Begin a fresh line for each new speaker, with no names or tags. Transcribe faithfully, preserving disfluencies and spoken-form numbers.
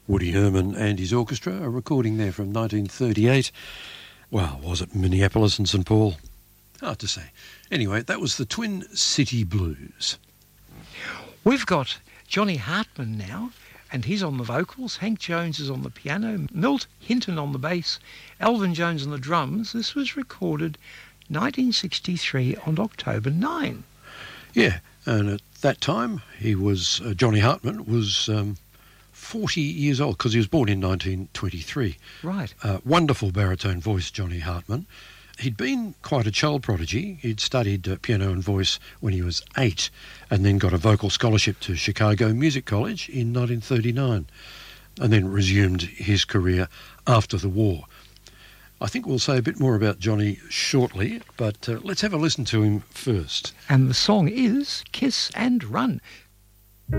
Woody Herman and his orchestra, a recording there from nineteen thirty-eight. Well, was it Minneapolis and Saint Paul? Hard to say. Anyway, that was the Twin City Blues.
We've got Johnny Hartman now, and he's on the vocals. Hank Jones is on the piano. Milt Hinton on the bass. Elvin Jones on the drums. This was recorded nineteen sixty-three on October ninth.
Yeah, and at that time, he was uh, Johnny Hartman was um, forty years old, because he was born in nineteen twenty-three.
Right.
Uh, wonderful baritone voice, Johnny Hartman. He'd been quite a child prodigy. He'd studied uh, piano and voice when he was eight, and then got a vocal scholarship to Chicago Music College in nineteen thirty-nine, and then resumed his career after the war. I think we'll say a bit more about Johnny shortly, but uh, let's have a listen to him first.
And the song is Kiss and Run.